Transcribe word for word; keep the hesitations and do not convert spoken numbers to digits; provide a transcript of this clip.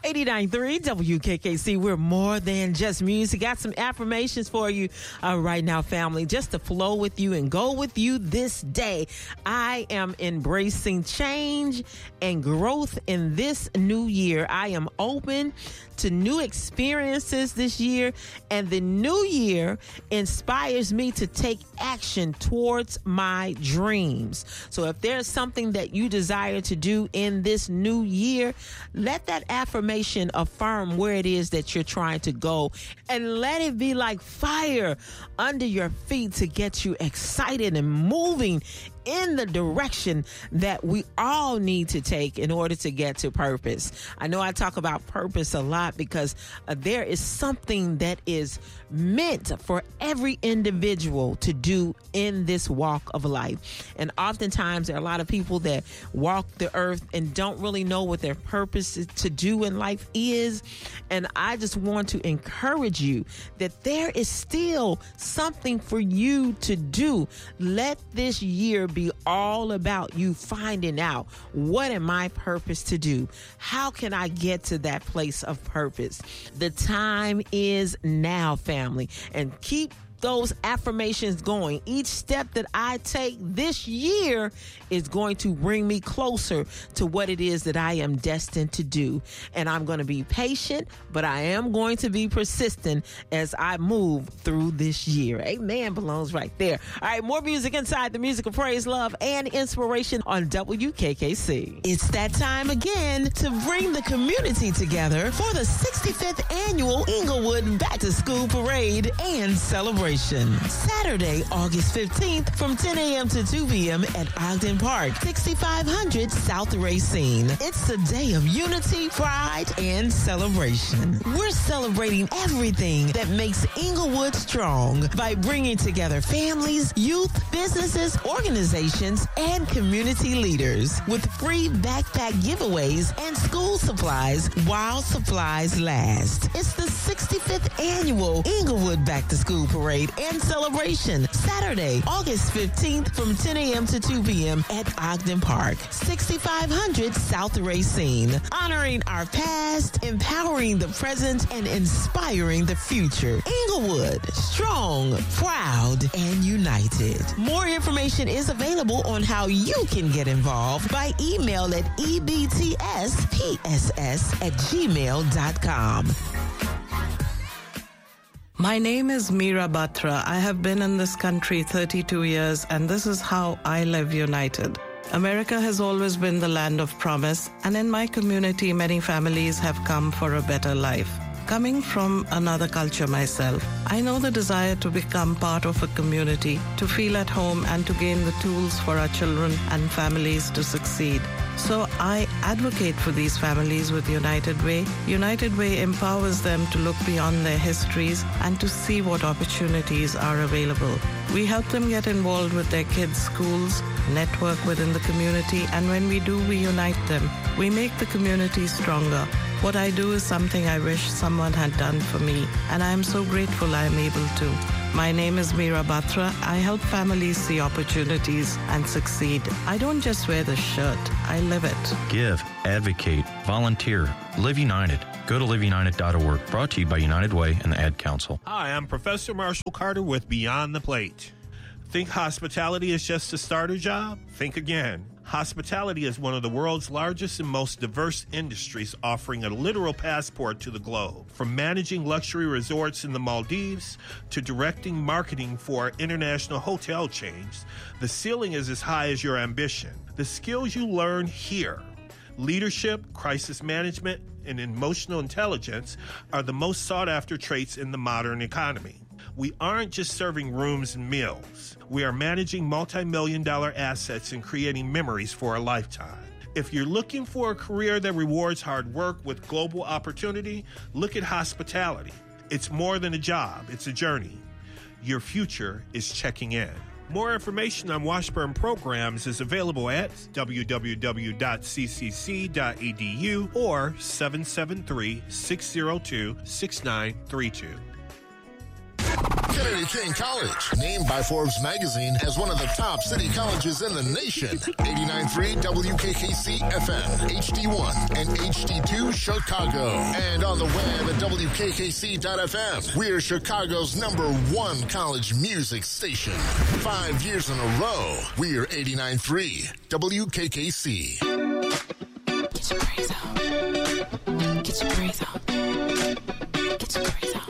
eighty-nine point three W K K C. We're more than just music. Got some affirmations for you uh, right now, family, just to flow with you and go with you this day. I am embracing change and growth in this new year. I am open to new experiences this year, and the new year inspires me to take action towards my dreams. So if there's something that you desire to do in this new year, let that affirmation affirm where it is that you're trying to go, and let it be like fire under your feet to get you excited and moving in the direction that we all need to take in order to get to purpose. I know I talk about purpose a lot because uh, there is something that is meant for every individual to do in this walk of life. And oftentimes there are a lot of people that walk the earth and don't really know what their purpose is to do in life is. And I just want to encourage you that there is still something for you to do. Let this year be all about you finding out, what am I purpose to do? How can I get to that place of purpose? The time is now, family, and keep those affirmations going. Each step that I take this year is going to bring me closer to what it is that I am destined to do. And I'm going to be patient, but I am going to be persistent as I move through this year. Amen belongs right there. All right, more music inside the music of praise, love, and inspiration on W K K C. It's that time again to bring the community together for the sixty-fifth annual Inglewood Back to School Parade and Celebration. Saturday, August fifteenth from ten a.m. to two p.m. at Ogden Park, sixty-five hundred South Racine. It's the day of unity, pride, and celebration. We're celebrating everything that makes Inglewood strong by bringing together families, youth, businesses, organizations, and community leaders with free backpack giveaways and school supplies while supplies last. It's the sixty-fifth annual Inglewood Back to School Parade and Celebration, Saturday, August fifteenth from ten a.m. to two p.m. at Ogden Park, sixty-five hundred South Racine. Honoring our past, empowering the present, and inspiring the future. Inglewood, strong, proud, and united. More information is available on how you can get involved by email at e b t s p s s at gmail dot com. My name is Meera Batra. I have been in this country thirty-two years, and this is how I live united. America has always been the land of promise, and in my community, many families have come for a better life. Coming from another culture myself, I know the desire to become part of a community, to feel at home, and to gain the tools for our children and families to succeed. So I advocate for these families with United Way. United Way empowers them to look beyond their histories and to see what opportunities are available. We help them get involved with their kids' schools, network within the community, and when we do, we unite them. We make the community stronger. What I do is something I wish someone had done for me, and I am so grateful I am able to. My name is Meera Batra. I help families see opportunities and succeed. I don't just wear the shirt, I live it. Give, advocate, volunteer, live united. Go to live united dot org. Brought to you by United Way and the Ad Council. Hi, I'm Professor Marshall Carter with Beyond the Plate. Think hospitality is just a starter job? Think again. Hospitality is one of the world's largest and most diverse industries, offering a literal passport to the globe. From managing luxury resorts in the Maldives to directing marketing for international hotel chains, the ceiling is as high as your ambition. The skills you learn here, leadership, crisis management, and emotional intelligence, are the most sought-after traits in the modern economy. We aren't just serving rooms and meals. We are managing multi-million dollar assets and creating memories for a lifetime. If you're looking for a career that rewards hard work with global opportunity, look at hospitality. It's more than a job, it's a journey. Your future is checking in. More information on Washburn programs is available at w w w dot c c c dot e d u or seven seven three, six zero two, six nine three two. Kennedy King College, named by Forbes magazine as one of the top city colleges in the nation. eighty-nine point three W K K C F M, H D one, and H D two Chicago. And on the web at W K K C dot F M. We're Chicago's number one college music station. Five years in a row, we're eighty-nine point three W K K C. Get your praise out. Get your praise out. Get your praise out.